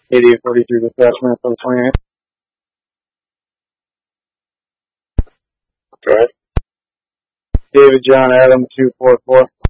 8843 detachment for the 28th. Go ahead. David John Adam 244.